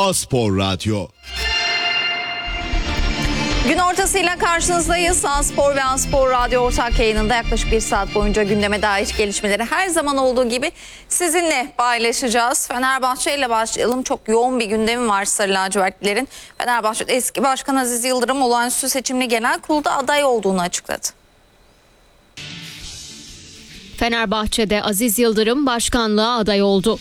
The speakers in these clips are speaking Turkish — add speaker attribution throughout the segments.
Speaker 1: A-Spor Radyo.
Speaker 2: Gün ortasıyla karşınızdayız. A-Spor ve A-Spor Radyo ortak yayınında yaklaşık bir saat boyunca gündeme dair gelişmeleri her zaman olduğu gibi sizinle paylaşacağız. Fenerbahçe ile başlayalım. Çok yoğun bir gündemi var Sarı Lacivertlilerin. Fenerbahçe'de eski başkan Aziz Yıldırım olağanüstü seçimli genel kurulda aday olduğunu açıkladı.
Speaker 3: Fenerbahçe'de Aziz Yıldırım başkanlığa aday oldu.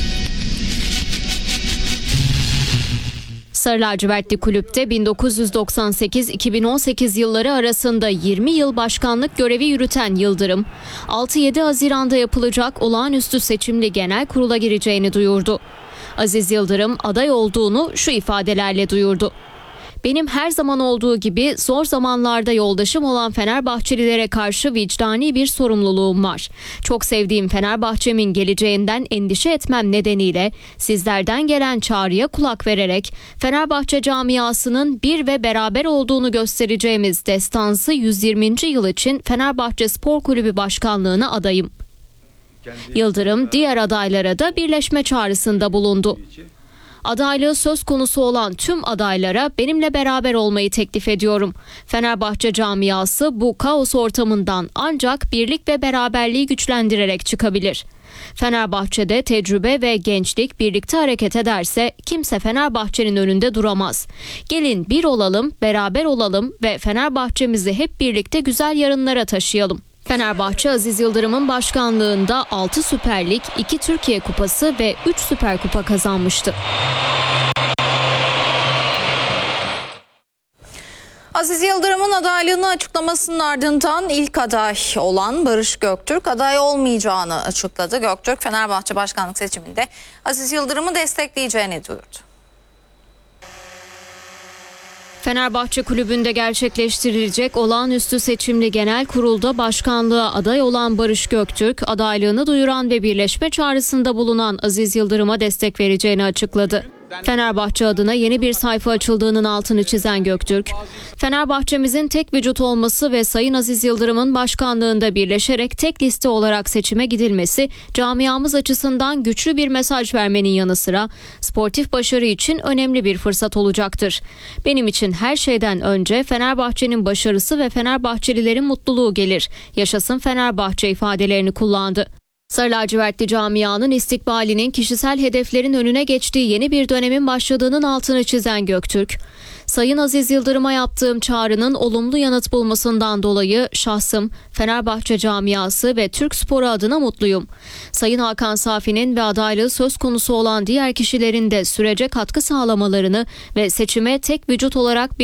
Speaker 3: Sarı lacivertli kulüpte 1998-2018 yılları arasında 20 yıl başkanlık görevi yürüten Yıldırım, 6-7 Haziran'da yapılacak olağanüstü seçimli genel kurula gireceğini duyurdu. Aziz Yıldırım aday olduğunu şu ifadelerle duyurdu. Benim her zaman olduğu gibi zor zamanlarda yoldaşım olan Fenerbahçelilere karşı vicdani bir sorumluluğum var. Çok sevdiğim Fenerbahçe'min geleceğinden endişe etmem nedeniyle sizlerden gelen çağrıya kulak vererek Fenerbahçe camiasının bir ve beraber olduğunu göstereceğimiz destansı 120. yıl için Fenerbahçe Spor Kulübü Başkanlığı'na adayım. Yıldırım diğer adaylara da birleşme çağrısında bulundu. Adaylığı söz konusu olan tüm adaylara benimle beraber olmayı teklif ediyorum. Fenerbahçe camiası bu kaos ortamından ancak birlik ve beraberliği güçlendirerek çıkabilir. Fenerbahçe'de tecrübe ve gençlik birlikte hareket ederse kimse Fenerbahçe'nin önünde duramaz. Gelin bir olalım, beraber olalım ve Fenerbahçe'mizi hep birlikte güzel yarınlara taşıyalım. Fenerbahçe Aziz Yıldırım'ın başkanlığında 6 Süper Lig, 2 Türkiye Kupası ve 3 Süper Kupa kazanmıştı.
Speaker 2: Aziz Yıldırım'ın adaylığını açıklamasının ardından ilk aday olan Barış Göktürk aday olmayacağını açıkladı. Göktürk Fenerbahçe başkanlık seçiminde Aziz Yıldırım'ı destekleyeceğini duyurdu.
Speaker 3: Fenerbahçe Kulübü'nde gerçekleştirilecek olağanüstü seçimli genel kurulda başkanlığa aday olan Barış Göktürk, adaylığını duyuran ve birleşme çağrısında bulunan Aziz Yıldırım'a destek vereceğini açıkladı. Fenerbahçe adına yeni bir sayfa açıldığının altını çizen Göktürk, Fenerbahçe'mizin tek vücut olması ve Sayın Aziz Yıldırım'ın başkanlığında birleşerek tek liste olarak seçime gidilmesi camiamız açısından güçlü bir mesaj vermenin yanı sıra sportif başarı için önemli bir fırsat olacaktır. Benim için her şeyden önce Fenerbahçe'nin başarısı ve Fenerbahçelilerin mutluluğu gelir. Yaşasın Fenerbahçe ifadelerini kullandı. Sarı lacivertli camianın istikbalinin kişisel hedeflerin önüne geçtiği yeni bir dönemin başladığının altını çizen Göktürk, Sayın Aziz Yıldırım'a yaptığım çağrının olumlu yanıt bulmasından dolayı şahsım, Fenerbahçe camiası ve Türk sporu adına mutluyum. Sayın Hakan Safi'nin ve adaylığı söz konusu olan diğer kişilerin de sürece katkı sağlamalarını ve seçime tek vücut olarak